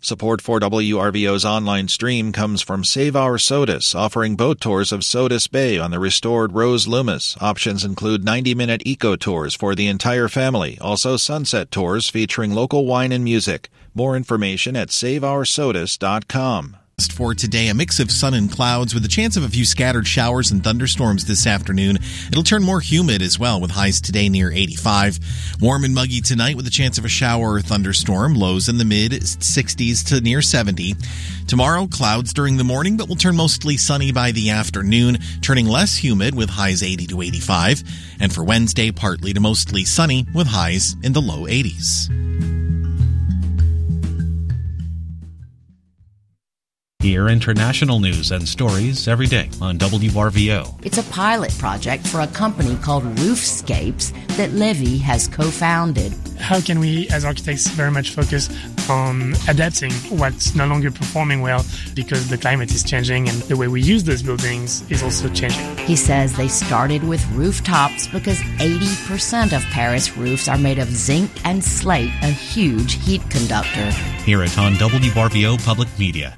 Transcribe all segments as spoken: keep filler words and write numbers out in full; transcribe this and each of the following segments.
Support for W R V O's online stream comes from Save Our Sodus, offering boat tours of Sodus Bay on the restored Rose Loomis. Options include ninety-minute eco tours for the entire family, also sunset tours featuring local wine and music. More information at save our sodus dot com. For today, a mix of sun and clouds with a chance of a few scattered showers and thunderstorms this afternoon. It'll turn more humid as well, with highs today near eighty-five. Warm and muggy tonight with a chance of a shower or thunderstorm. Lows in the mid sixties to near seventy. Tomorrow, clouds during the morning, but will turn mostly sunny by the afternoon, turning less humid with highs eighty to eighty-five. And for Wednesday, partly to mostly sunny with highs in the low eighties. Hear international news and stories every day on W R V O. It's a pilot project for a company called Roofscapes that Levy has co-founded. How can we, as architects, very much focus on adapting what's no longer performing well because the climate is changing and the way we use those buildings is also changing. He says they started with rooftops because eighty percent of Paris roofs are made of zinc and slate, a huge heat conductor. Hear it on W R V O Public Media.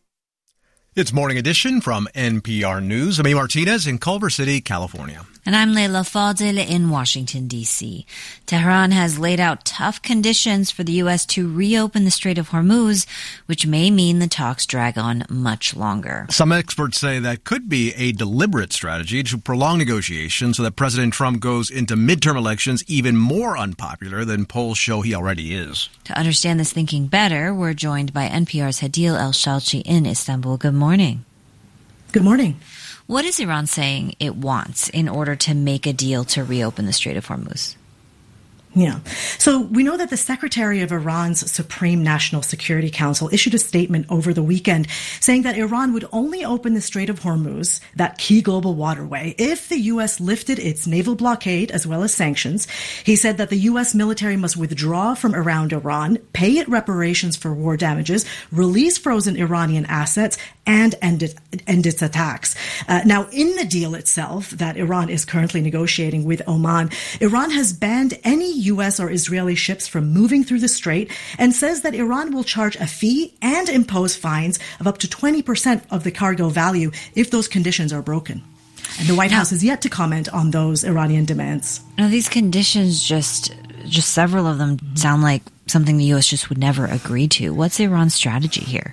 It's Morning Edition from N P R News. I'm A. Martinez in Culver City, California. And I'm Leila Fadel in Washington, D C. Tehran has laid out tough conditions for the U S to reopen the Strait of Hormuz, which may mean the talks drag on much longer. Some experts say that could be a deliberate strategy to prolong negotiations so that President Trump goes into midterm elections even more unpopular than polls show he already is. To understand this thinking better, we're joined by N P R's Hadil El-Shalchi in Istanbul. Good morning. Good morning. What is Iran saying it wants in order to make a deal to reopen the Strait of Hormuz? Yeah. So we know that the Secretary of Iran's Supreme National Security Council issued a statement over the weekend saying that Iran would only open the Strait of Hormuz, that key global waterway, if the U S lifted its naval blockade as well as sanctions. He said that the U S military must withdraw from around Iran, pay it reparations for war damages, release frozen Iranian assets, and end, it, end its attacks. Uh, now, in the deal itself that Iran is currently negotiating with Oman, Iran has banned any U S or Israeli ships from moving through the strait and says that Iran will charge a fee and impose fines of up to twenty percent of the cargo value if those conditions are broken. And the White House has yet to comment on those Iranian demands. Now, these conditions, just just several of them, sound like something the U S just would never agree to. What's Iran's strategy here?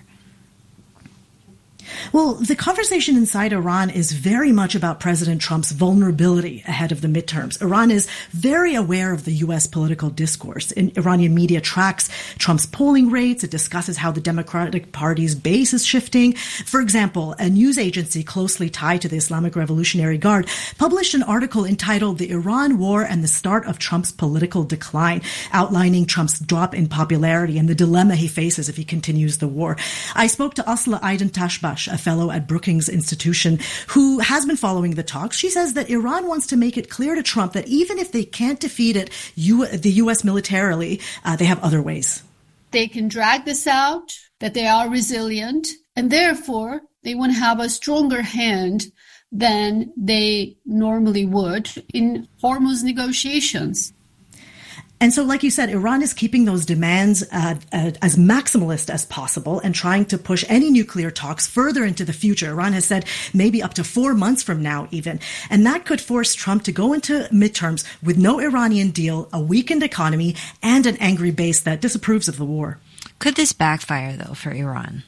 Well, the conversation inside Iran is very much about President Trump's vulnerability ahead of the midterms. Iran is very aware of the U S political discourse. In Iranian media tracks Trump's polling rates. It discusses how the Democratic Party's base is shifting. For example, a news agency closely tied to the Islamic Revolutionary Guard published an article entitled "The Iran War and the Start of Trump's Political Decline," outlining Trump's drop in popularity and the dilemma he faces if he continues the war. I spoke to Asla Aydin Tashbash, a fellow at Brookings Institution, who has been following the talks. She says that Iran wants to make it clear to Trump that even if they can't defeat it, U- the U S militarily, uh, they have other ways. They can drag this out, that they are resilient, and therefore they want to have a stronger hand than they normally would in Hormuz negotiations. And so, like you said, Iran is keeping those demands uh, uh, as maximalist as possible and trying to push any nuclear talks further into the future. Iran has said maybe up to four months from now even. And that could force Trump to go into midterms with no Iranian deal, a weakened economy, and an angry base that disapproves of the war. Could this backfire, though, for Iran?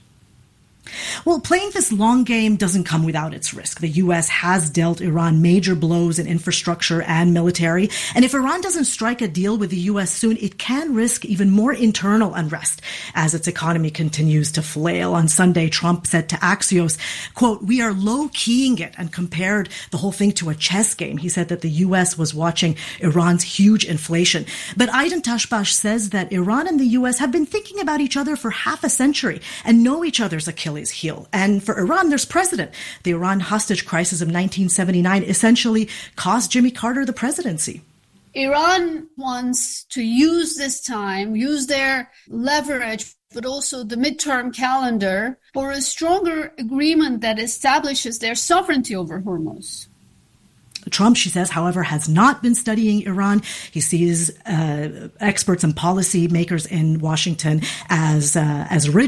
Well, playing this long game doesn't come without its risk. The U S has dealt Iran major blows in infrastructure and military. And if Iran doesn't strike a deal with the U S soon, it can risk even more internal unrest as its economy continues to flail. On Sunday, Trump said to Axios, quote, "We are low-keying it," and compared the whole thing to a chess game. He said that the U S was watching Iran's huge inflation. But Aydin Tashbash says that Iran and the U S have been thinking about each other for half a century and know each other's Achilles heel. And for Iran, there's precedent. The Iran hostage crisis of nineteen seventy-nine essentially cost Jimmy Carter the presidency. Iran wants to use this time, use their leverage, but also the midterm calendar for a stronger agreement that establishes their sovereignty over Hormuz. Trump, she says, however, has not been studying Iran. He sees uh, experts and policy makers in Washington as uh, as rigid.